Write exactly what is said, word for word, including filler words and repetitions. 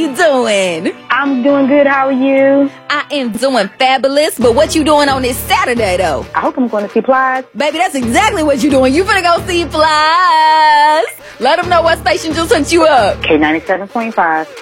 you doing? I'm doing good. How are you? I am doing fabulous, but what you doing on this Saturday, though? I hope I'm going to see Plies. Baby, that's exactly what you doing. You finna go see Plies. Let them know what station just hooked you up. K ninety-seven point five.